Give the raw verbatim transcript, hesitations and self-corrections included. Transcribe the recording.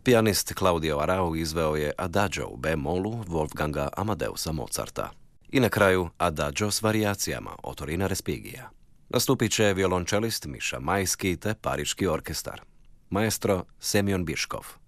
Pijanist Claudio Arau izveo je Adagio u B-molu Wolfganga Amadeusa Mozarta. I na kraju Adagio s varijacijama Ottorina Respigija. Nastupit će violončelist Miša Majski te Pariški orkestar. Maestro Semjon Biškov.